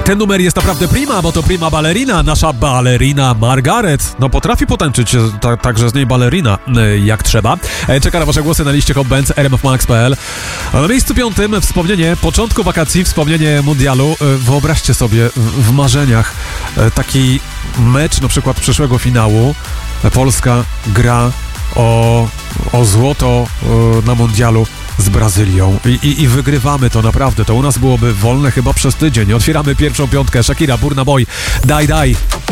Ten numer jest naprawdę prima, bo to prima ballerina, nasza balerina Margaret. No potrafi potańczyć także z niej balerina, jak trzeba. Czeka na wasze głosy na liście Hot Bands rmfmax.pl. A na miejscu 5 wspomnienie początku wakacji, wspomnienie mundialu. Wyobraźcie sobie w marzeniach taki mecz, na przykład przyszłego finału. Polska gra o złoto na mundialu z Brazylią i wygrywamy to naprawdę. To u nas byłoby wolne chyba przez tydzień. Otwieramy pierwszą piątkę. Shakira, Burna Boy, Daj.